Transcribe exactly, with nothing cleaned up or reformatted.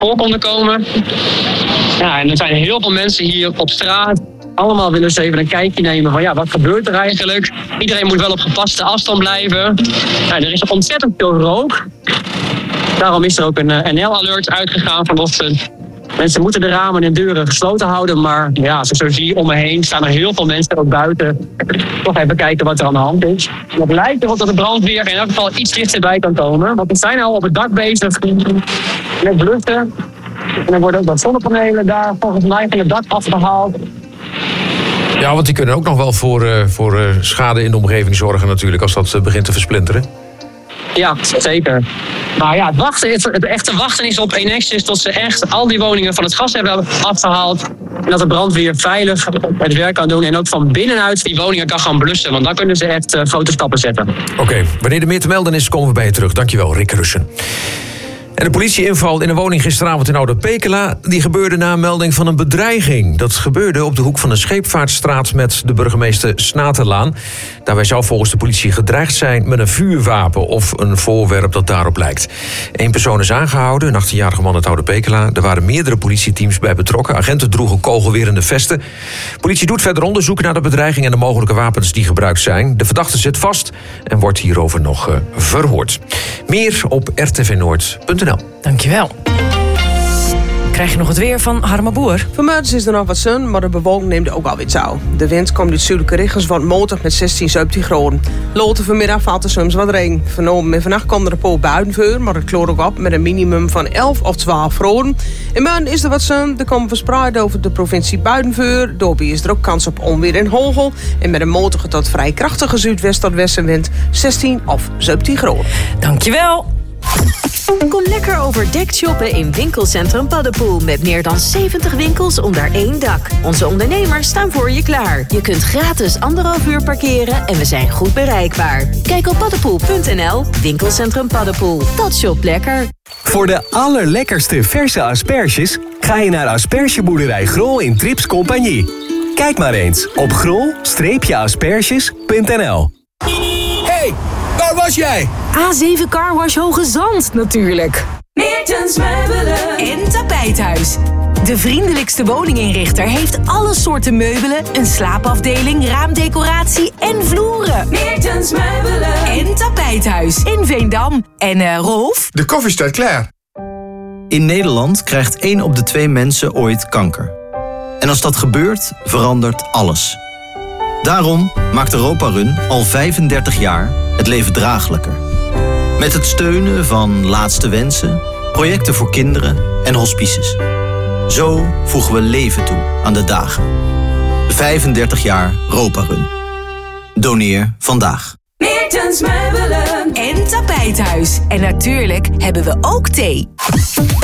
voor konden komen. Ja, en er zijn heel veel mensen hier op straat. Allemaal willen ze even een kijkje nemen van ja, wat gebeurt er eigenlijk? Iedereen moet wel op gepaste afstand blijven. Ja, er is ontzettend veel rook. Daarom is er ook een N L-alert uitgegaan vanochtend. Mensen moeten de ramen en deuren gesloten houden. Maar ja, zoals je ziet om me heen staan er heel veel mensen ook buiten. Toch even kijken wat er aan de hand is. Het lijkt erop dat de brandweer in elk geval iets dichterbij kan komen. Want we zijn al op het dak bezig met blussen. En er worden ook wat zonnepanelen daar volgens mij van het dak afgehaald. Ja, want die kunnen ook nog wel voor, uh, voor uh, schade in de omgeving zorgen natuurlijk, als dat uh, begint te versplinteren. Ja, zeker. Maar ja, het, wachten, het, het echte wachten is op Enexis tot ze echt al die woningen van het gas hebben afgehaald. En dat de brandweer veilig het werk kan doen en ook van binnenuit die woningen kan gaan blussen. Want dan kunnen ze echt uh, grote stappen zetten. Oké, okay. Wanneer er meer te melden is, komen we bij je terug. Dankjewel, Rick Russen. En de politieinval in een woning gisteravond in Oude Pekela, die gebeurde na een melding van een bedreiging. Dat gebeurde op de hoek van de Scheepvaartstraat met de burgemeester Snaterlaan. Daarbij zou volgens de politie gedreigd zijn met een vuurwapen of een voorwerp dat daarop lijkt. Eén persoon is aangehouden, een achttienjarige man uit Oude Pekela. Er waren meerdere politieteams bij betrokken. Agenten droegen kogelwerende vesten. Politie doet verder onderzoek naar de bedreiging en de mogelijke wapens die gebruikt zijn. De verdachte zit vast en wordt hierover nog uh, verhoord. Meer op r t v noord punt n l. Dankjewel. Krijg je nog het weer van Harma Boer? Vanmiddag is er nog wat zon, maar de bewolking neemt ook alweer touw. De wind komt uit zuidelijke richtingen, wordt matig met zestien, zeventien graden. Later vanmiddag valt er soms wat regen. Vanavond en vannacht komt er een paar buien voor, maar het kloort ook op met een minimum van elf of twaalf graden. In morgen is er wat zon, er komt verspreid over de provincie buien voor. Daarbij is er ook kans op onweer en hagel. En met een matige tot vrij krachtige zuidwest- tot westenwind zestien of zeventien graden. Dankjewel. Kom lekker overdekt shoppen in winkelcentrum Paddepoel. Met meer dan zeventig winkels onder één dak. Onze ondernemers staan voor je klaar. Je kunt gratis anderhalf uur parkeren en we zijn goed bereikbaar. Kijk op paddepoel punt n l. Winkelcentrum Paddepoel. Dat shop lekker. Voor de allerlekkerste verse asperges ga je naar aspergeboerderij Grol in Trips Compagnie. Kijk maar eens op grol asperges punt n l. Hey, waar was jij? A zeven Carwash Hoge Zand natuurlijk. Meertens Meubelen En Tapijthuis. De vriendelijkste woninginrichter heeft alle soorten meubelen, een slaapafdeling, raamdecoratie en vloeren. Meertens Meubelen En Tapijthuis in Veendam. En uh, Rolf? De koffie staat klaar. In Nederland krijgt één op de twee mensen ooit kanker. En als dat gebeurt, verandert alles. Daarom maakt Europa Run al vijfendertig jaar het leven draaglijker. Met het steunen van Laatste Wensen, projecten voor kinderen en hospices. Zo voegen we leven toe aan de dagen. vijfendertig jaar Europa Run. Doneer vandaag. Meertens Meubelen En Tapijthuis. En natuurlijk hebben we ook thee.